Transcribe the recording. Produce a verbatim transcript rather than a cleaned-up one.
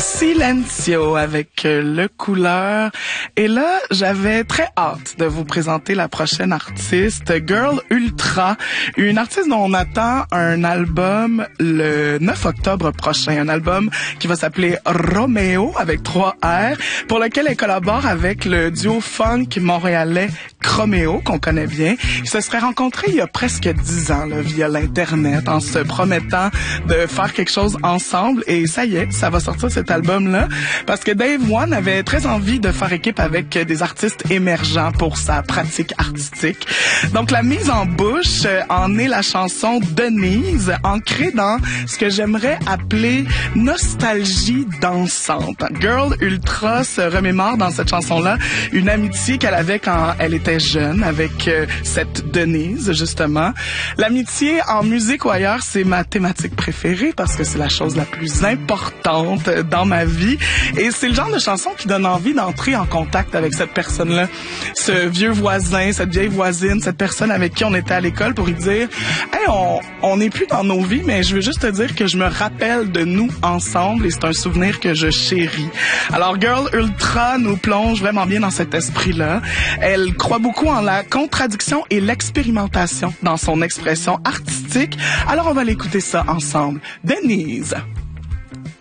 Silencio avec euh, Le Couleur. Et là, j'avais très hâte de vous présenter la prochaine artiste, Girl Ultra, une artiste dont on attend un album le neuf octobre prochain, un album qui va s'appeler Roméo avec trois R, pour lequel elle collabore avec le duo funk montréalais Chroméo, qu'on connaît bien. Ils se seraient rencontrés il y a presque dix ans là, via l'Internet, en se promettant de faire quelque chose ensemble. Et ça y est, ça va sortir cet album-là, parce que Dave One avait très envie de faire équipe avec des artistes émergents pour sa pratique artistique. Donc la mise en bouche en est la chanson Denise, ancrée dans ce que j'aimerais appeler nostalgie dansante. Girl Ultra se remémore dans cette chanson-là une amitié qu'elle avait quand elle était jeune avec euh, cette Denise, justement. L'amitié en musique ou ailleurs, c'est ma thématique préférée parce que c'est la chose la plus importante dans ma vie. Et c'est le genre de chanson qui donne envie d'entrer en contact avec cette personne-là. Ce vieux voisin, cette vieille voisine, cette personne avec qui on était à l'école pour lui dire « Hey, on on n'est plus dans nos vies, mais je veux juste te dire que je me rappelle de nous ensemble et c'est un souvenir que je chéris. » Alors, Girl Ultra nous plonge vraiment bien dans cet esprit-là. Elle croit beaucoup en la contradiction et l'expérimentation dans son expression artistique. Alors, on va l'écouter ça ensemble. Denise.